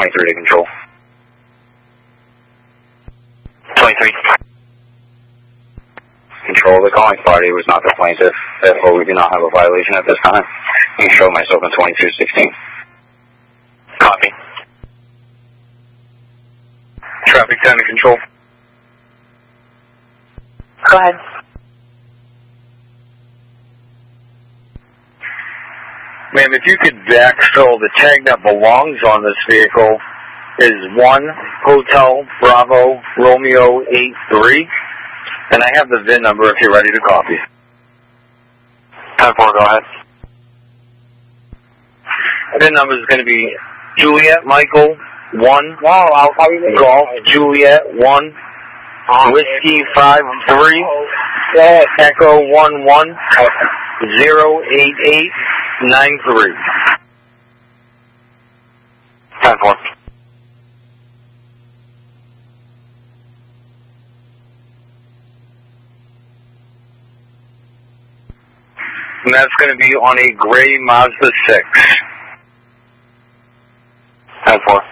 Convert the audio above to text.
23 to control. 23. Control, the calling party was not the plaintiff. Therefore, we do not have a violation at this time. You can show myself in 2216. Copy. Traffic 10 to control. Go ahead. Ma'am, if you could backfill, the tag that belongs on this vehicle is 1 Hotel Bravo Romeo 83, and I have the VIN number if you're ready to copy. 10-4, go ahead. VIN number is going to be Juliet Michael 1, Golf Juliet 1, Whiskey 53, Echo 11, 08893. 10-4. And that's going to be on a gray Mazda 6. 10-4.